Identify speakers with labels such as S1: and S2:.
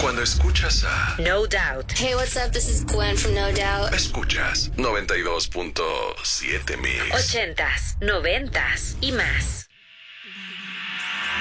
S1: Cuando escuchas a
S2: No Doubt.
S3: Hey, what's up? This is Gwen from No Doubt.
S1: Escuchas 92.7 Mix.
S2: 80s, 90s y más.